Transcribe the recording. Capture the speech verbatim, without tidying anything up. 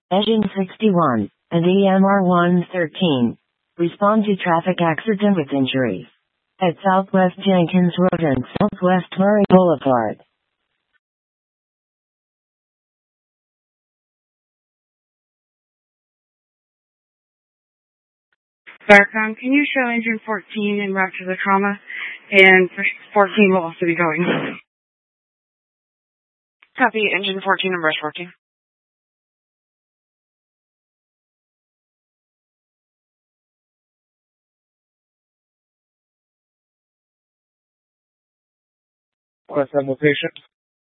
Engine sixty-one, and E M R one thirteen. Respond to traffic accident with injuries at Southwest Jenkins Road and Southwest Murray Boulevard. Starcom, can you show engine fourteen en route to the trauma? And fourteen will also be going. Copy, engine fourteen and brush fourteen. Request that location.